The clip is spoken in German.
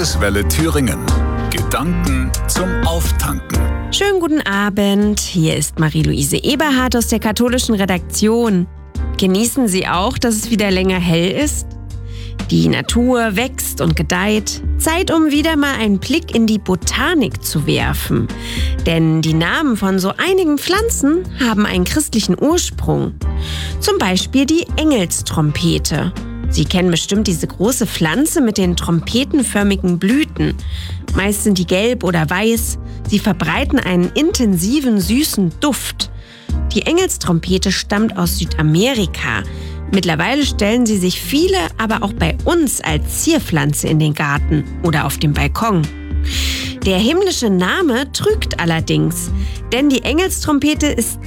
Landeswelle Thüringen. Gedanken zum Auftanken. Schönen guten Abend, hier ist Marie-Louise Eberhardt aus der katholischen Redaktion. Genießen Sie auch, dass es wieder länger hell ist? Die Natur wächst und gedeiht. Zeit, um wieder mal einen Blick in die Botanik zu werfen. Denn die Namen von so einigen Pflanzen haben einen christlichen Ursprung. Zum Beispiel die Engelstrompete. Sie kennen bestimmt diese große Pflanze mit den trompetenförmigen Blüten. Meist sind die gelb oder weiß. Sie verbreiten einen intensiven, süßen Duft. Die Engelstrompete stammt aus Südamerika. Mittlerweile stellen sie sich viele, aber auch bei uns als Zierpflanze in den Garten oder auf dem Balkon. Der himmlische Name trügt allerdings, denn die Engelstrompete ist